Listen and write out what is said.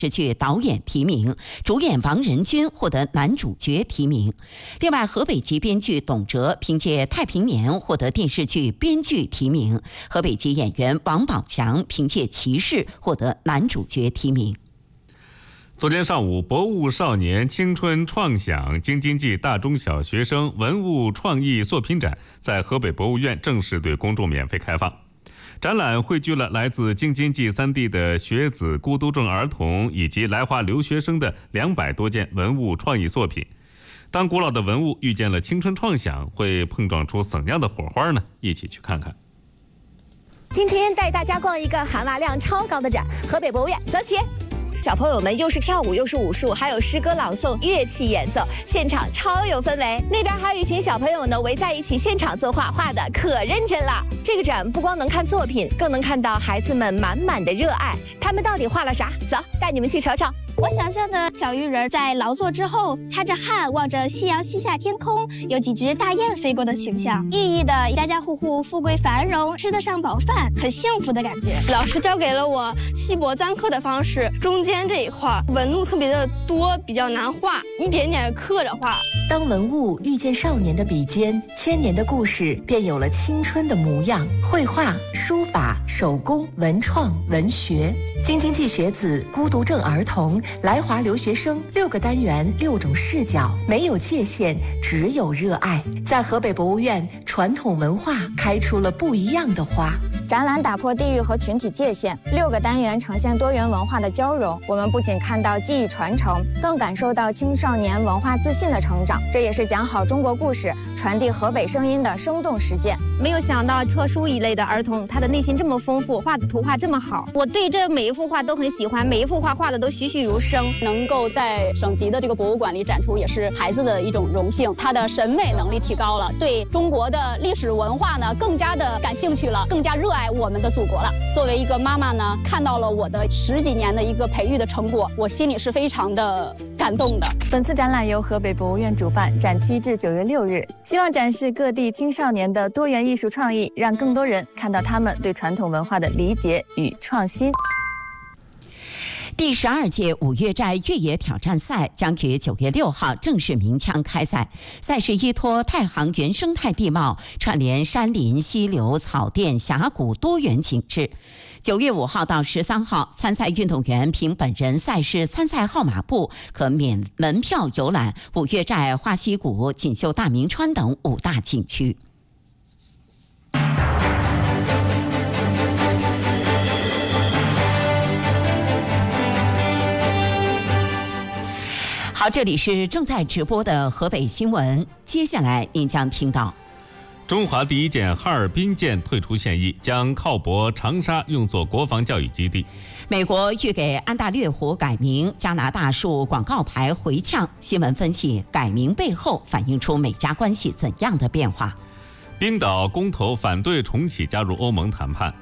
视剧导演提名，主演王仁君获得男主角提名。另外，河北籍编剧董哲凭借《太平年》获得电视剧编剧提名，河北籍演员王宝强凭借《骑士》获得男主角提名。 昨天上午，博物少年青春创想京津冀大中小学生文物创意作品展在河北博物院正式对公众免费开放。展览汇聚了来自京津冀3地的学子、孤独症儿童以及来华留学生的200多件文物创意作品。当古老的文物遇见了青春创想，会碰撞出怎样的火花呢？一起去看看。 今天带大家逛一个含瓦量超高的展——河北博物院，走起！小朋友们又是跳舞又是武术，还有诗歌朗诵、乐器演奏，现场超有氛围。那边还有一群小朋友呢，围在一起现场作画，画的可认真了。这个展不光能看作品，更能看到孩子们满满的热爱。他们到底画了啥？走，带你们去瞅瞅。 我想象的小鱼人在劳作之后擦着汗，望着夕阳西下天空，有几只大雁飞过的形象，寓意的家家户户富贵繁荣，吃得上饱饭，很幸福的感觉。 老师教给了我细薄簪刻的方式，中间这一块纹路特别的多，比较难画，一点点刻着画。 当文物遇见少年的笔尖，1000年的故事便有了青春的模样。绘画、书法、手工、文创、文学，京津冀学子、孤独症儿童、来华留学生，6个单元，6种视角，没有界限，只有热爱。在河北博物院，传统文化开出了不一样的花。 展览打破地域和群体界限，6个单元呈现多元文化的交融。我们不仅看到技艺传承，更感受到青少年文化自信的成长。这也是讲好中国故事、传递河北声音的生动实践。 没有想到特殊一类的儿童，他的内心这么丰富，画的图画这么好。我对这每一幅画都很喜欢，每一幅画画的都栩栩如生。 能够在省级的这个博物馆里展出，也是孩子的一种荣幸。他的审美能力提高了，对中国的历史文化呢更加的感兴趣了，更加热爱我们的祖国了。作为一个妈妈呢，看到了我的10几年的一个培育的成果，我心里是非常的感动的。 本次展览由河北博物院主办，展期至9月6日，希望展示各地青少年的多元艺术创意，让更多人看到他们对传统文化的理解与创新。第12届五岳寨越野挑战赛将于9月6号正式鸣枪开赛。赛事依托太行原生态地貌，串联山林、溪流、草甸、峡谷多元景致。9月5号到13号，参赛运动员凭本人赛事参赛号码簿可免门票游览五岳寨、花溪谷、锦绣大明川等5大景区。好，这里是正在直播的河北新闻。接下来您将听到： 中华第一舰哈尔滨舰退出现役，将靠泊长沙用作国防教育基地。 美国欲给安大略湖改名，加拿大竖广告牌回呛。新闻分析：改名背后反映出美加关系怎样的变化？ 冰岛公投反对重启加入欧盟谈判。